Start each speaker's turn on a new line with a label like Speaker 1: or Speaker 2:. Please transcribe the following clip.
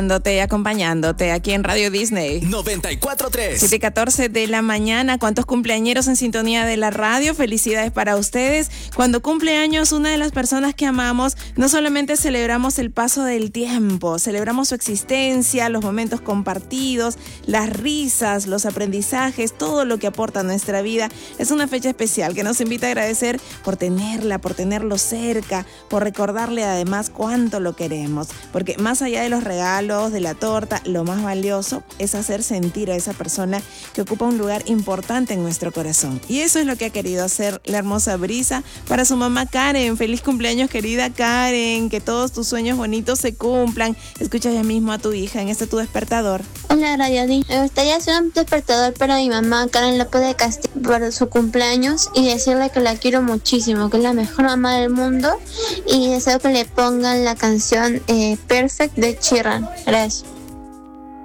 Speaker 1: Acompañándote aquí en Radio Disney
Speaker 2: 94.3
Speaker 1: 7:14 de la mañana. ¿Cuántos cumpleañeros en sintonía de la radio? Felicidades para ustedes. Cuando cumple años una de las personas que amamos, no solamente celebramos el paso del tiempo, celebramos su existencia, los momentos compartidos, las risas, los aprendizajes, todo lo que aporta a nuestra vida. Es una fecha especial que nos invita a agradecer por tenerla, por tenerlo cerca, por recordarle además cuánto lo queremos, porque más allá de los regalos, de la torta, lo más valioso es hacer sentir a esa persona que ocupa un lugar importante en nuestro corazón. Y eso es lo que ha querido hacer la hermosa Brisa para su mamá Karen. Feliz cumpleaños, querida Karen, que todos tus sueños bonitos se cumplan. Escucha ya mismo a tu hija en este Tu Despertador.
Speaker 3: Hola, Radio D. Me gustaría hacer un despertador para mi mamá Karen López de Castillo por su cumpleaños y decirle que la quiero muchísimo, que es la mejor mamá del mundo, y deseo que le pongan la canción Perfect de Sheeran. Gracias.